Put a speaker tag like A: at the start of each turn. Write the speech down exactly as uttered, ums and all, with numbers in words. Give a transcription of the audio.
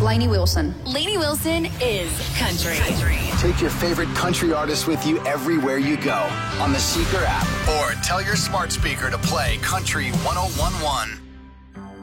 A: Lainey Wilson.
B: Lainey Wilson is country. country.
C: Take your favorite country artist with you everywhere you go on the Seeker app, or tell your smart speaker to play Country one oh one one.